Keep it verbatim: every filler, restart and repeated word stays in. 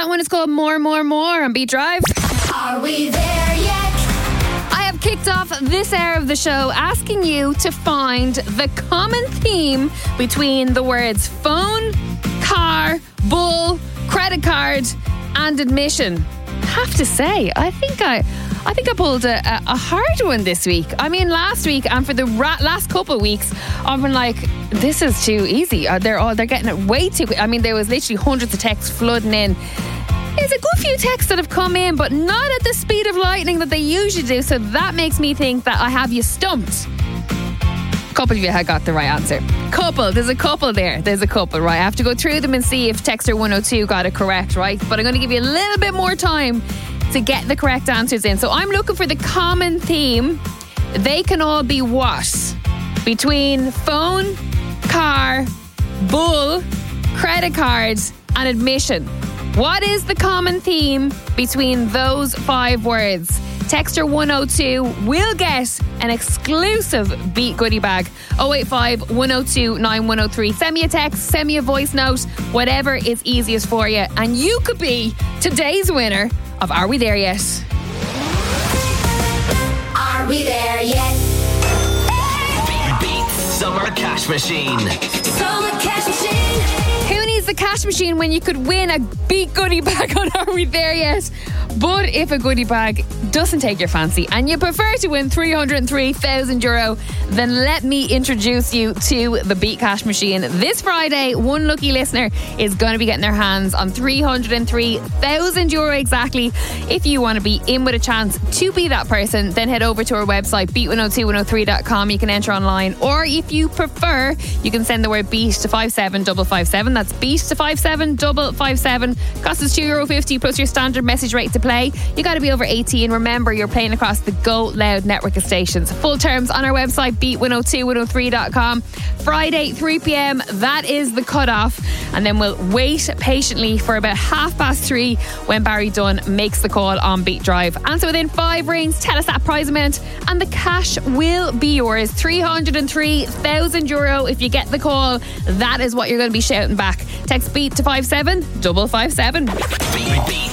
That one is called More, More, More on Beat Drive. Are we there yet? I have kicked off this hour of the show asking you to find the common theme between the words phone, car, bull, credit card and admission. Have to say, I think I I think I pulled a, a, a hard one this week. I mean, last week and for the ra- last couple of weeks, I've been like, this is too easy. Uh, they're all they're getting it way too quick. I mean, there was literally hundreds of texts flooding in. There's a good few texts that have come in, but not at the speed of lightning that they usually do. So that makes me think that I have you stumped. A couple of you had got the right answer. Couple, there's a couple there. There's a couple, right? I have to go through them and see if Texter one oh two got it correct, right? But I'm going to give you a little bit more time to get the correct answers in. So I'm looking for the common theme. They can all be what? Between phone, car, bull, credit cards and admission. What is the common theme between those five words? Texter one oh two will get an exclusive Beat goodie bag. oh eight five, one oh two, nine one oh three. Send me a text, send me a voice note, whatever is easiest for you. And you could be today's winner of Are We There Yet? Are we there yet? Beat Summer Cash Machine. Summer Cash Machine. Who needs a cash machine when you could win a Beat goodie bag on Are We There Yet? But if a goodie bag doesn't take your fancy and you prefer to win three hundred three thousand euro, then let me introduce you to the Beat Cash Machine. This Friday, one lucky listener is going to be getting their hands on three hundred three thousand euro exactly. If you want to be in with a chance to be that person, then head over to our website, beat one oh two one oh three dot com. You can enter online, or if you prefer, you can send the word beat to five seven five five seven. That's beat to five seven five five seven. Costs us two euro fifty plus your standard message rate to play. You got to be over eighteen. Remember, you're playing across the Go Loud network of stations. Full terms on our website, beat one oh two one oh three dot com. Friday, three p.m, that is the cutoff. And then we'll wait patiently for about half past three when Barry Dunn makes the call on Beat Drive. Answer within five rings, tell us that prize amount, and the cash will be yours. three hundred three thousand euro. If you get the call, that is what you're going to be shouting back. Text beat to five seven five five seven. Beat